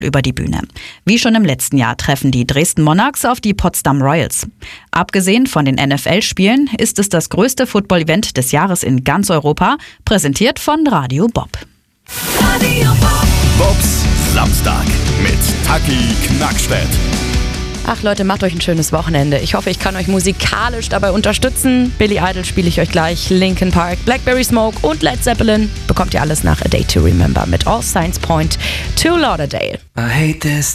über die Bühne. Wie schon im letzten Jahr treffen die Dresden Monarchs auf die Potsdam Royals. Abgesehen von den NFL-Spielen ist es das größte Football-Event des Jahres in ganz Europa, präsentiert von Radio Bob. Radio Bob. Bobs Samstag mit Taki Knackstedt. Ach Leute, macht euch ein schönes Wochenende. Ich hoffe, ich kann euch musikalisch dabei unterstützen. Billy Idol spiele ich euch gleich, Linkin Park, Blackberry Smoke und Led Zeppelin. Bekommt ihr alles nach A Day to Remember mit All Signs Point to Lauderdale. I hate this.